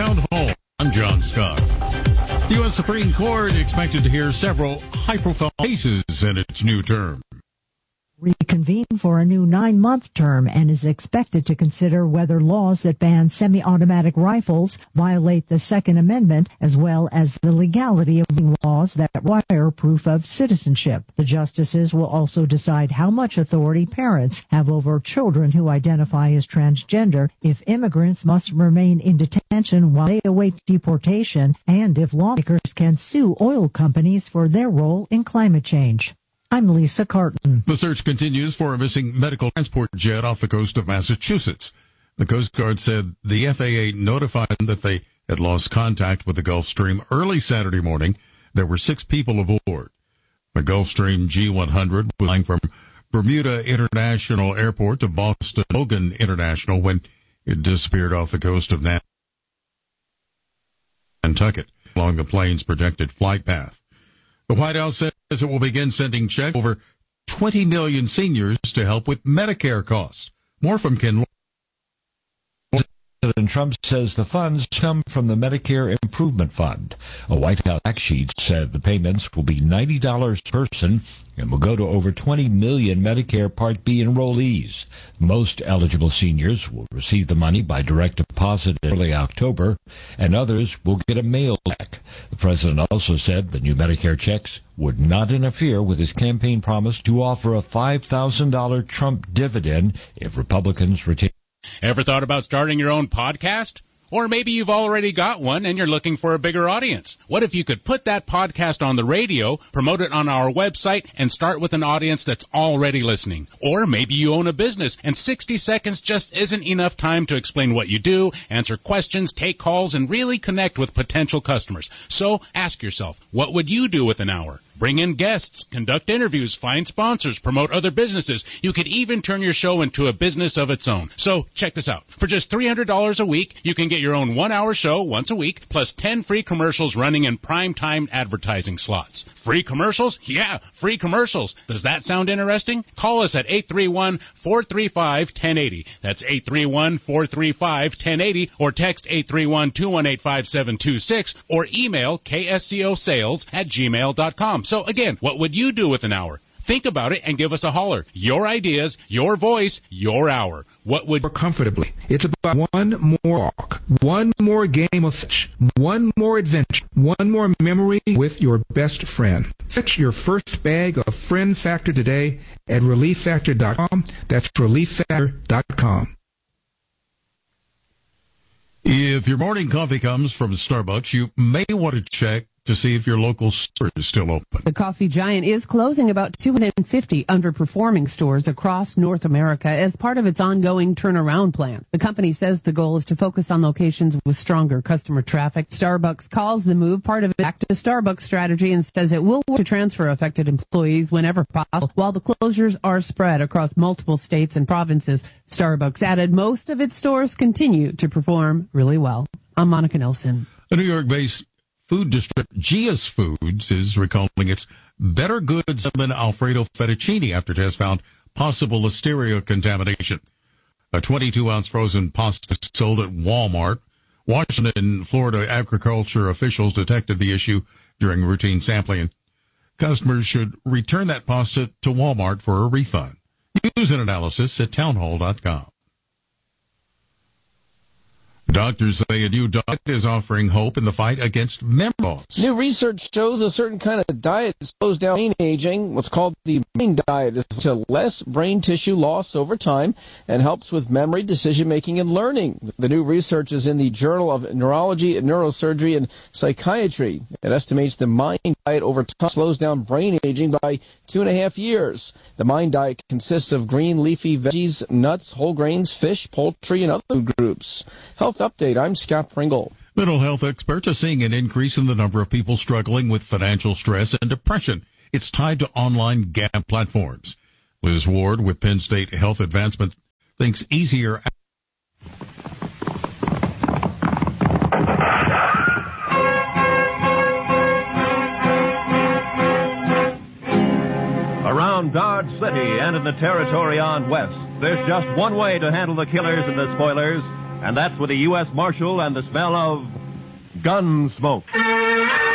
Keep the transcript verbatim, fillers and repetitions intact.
Town Hall. I'm John Scott. The U S Supreme Court expected to hear several high-profile cases in its new term. Reconvene for a new nine-month term and is expected to consider whether laws that ban semi-automatic rifles violate the Second Amendment, as well as the legality of laws that require proof of citizenship. The justices will also decide how much authority parents have over children who identify as transgender, if immigrants must remain in detention while they await deportation, and if lawmakers can sue oil companies for their role in climate change. I'm Lisa Carton. The search continues for a missing medical transport jet off the coast of Massachusetts. The Coast Guard said the F A A notified them that they had lost contact with the Gulfstream early Saturday morning. There were six people aboard. The Gulfstream G one hundred was flying from Bermuda International Airport to Boston Logan International when it disappeared off the coast of Nantucket along the plane's projected flight path. The White House says it will begin sending checks to over twenty million seniors to help with Medicare costs. More from Ken Lawrence. President Trump says the funds come from the Medicare Improvement Fund. A White House fact sheet said the payments will be ninety dollars per person and will go to over twenty million Medicare Part B enrollees. Most eligible seniors will receive the money by direct deposit in early October, and others will get a mail check. The president also said the new Medicare checks would not interfere with his campaign promise to offer a five thousand dollars Trump dividend if Republicans retain. Ever thought about starting your own podcast? Or maybe you've already got one and you're looking for a bigger audience. What if you could put that podcast on the radio, promote it on our website, and start with an audience that's already listening? Or maybe you own a business and sixty seconds just isn't enough time to explain what you do, answer questions, take calls, and really connect with potential customers. So ask yourself, what would you do with an hour? Bring in guests, conduct interviews, find sponsors, promote other businesses. You could even turn your show into a business of its own. So check this out. For just three hundred dollars a week, you can get your own one-hour show once a week, plus ten free commercials running in prime-time advertising slots. Free commercials? Yeah, free commercials. Does that sound interesting? Call us at eight three one, four three five, one zero eight zero. That's eight three one, four three five, one zero eight zero, or text eight three one, two one eight, five seven two six, or email k s c o sales at gmail dot com. So again, what would you do with an hour? Think about it and give us a holler. Your ideas, your voice, your hour. What would... Comfortably. It's about one more walk, one more game of fetch, one more adventure, one more memory with your best friend. Fetch your first bag of Friend Factor today at relief factor dot com. That's relief factor dot com. If your morning coffee comes from Starbucks, you may want to check to see if your local store is still open. The coffee giant is closing about two hundred fifty underperforming stores across North America as part of its ongoing turnaround plan. The company says the goal is to focus on locations with stronger customer traffic. Starbucks calls the move part of its Back to Starbucks strategy and says it will work to transfer affected employees whenever possible. While the closures are spread across multiple states and provinces, Starbucks added most of its stores continue to perform really well. I'm Monica Nelson. A New York-based food distributor, Gia's Foods, is recalling its Better Goods than Alfredo fettuccine after tests found possible Listeria contamination. A twenty-two ounce frozen pasta sold at Walmart. Washington and Florida agriculture officials detected the issue during routine sampling. Customers should return that pasta to Walmart for a refund. Use an analysis at townhall dot com. Doctors say a new diet is offering hope in the fight against memory loss. New research shows a certain kind of diet slows down brain aging. What's called the brain diet is to less brain tissue loss over time and helps with memory, decision-making, and learning. The new research is in the Journal of Neurology, Neurosurgery, and Psychiatry. It estimates the mind diet over time slows down brain aging by two and a half years. The mind diet consists of green leafy veggies, nuts, whole grains, fish, poultry, and other food groups. Health Update, I'm Scott Pringle. Mental health experts are seeing an increase in the number of people struggling with financial stress and depression. It's tied to online gambling platforms. Liz Ward with Penn State Health Advancement thinks easier. Around Dodge City and in the territory on West, there's just one way to handle the killers and the spoilers. And that's with a U S Marshal and the smell of gun smoke.